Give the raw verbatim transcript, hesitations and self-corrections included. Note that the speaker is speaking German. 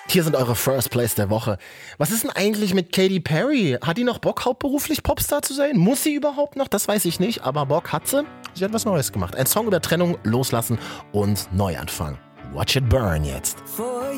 Hier sind eure First Plays der Woche. Was ist denn eigentlich mit Katy Perry? Hat die noch Bock, hauptberuflich Popstar zu sein? Muss sie überhaupt noch? Das weiß ich nicht, aber Bock hat sie. Sie hat was Neues gemacht. Ein Song über Trennung, Loslassen und Neuanfang. Watch it burn jetzt. For